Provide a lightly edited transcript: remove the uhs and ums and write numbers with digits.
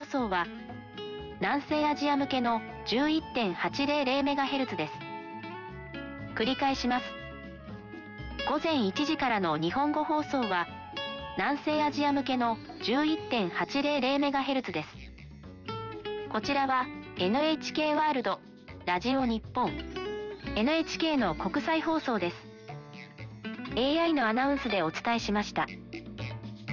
送は、南西アジア向けの 11.800MHz です。繰り返します。午前1時からの日本語放送は、南西アジア向けの 11.800MHz です。こちらは NHK ワールド、ラジオ日本、NHK の国際放送です。AI のアナウンスでお伝えしました。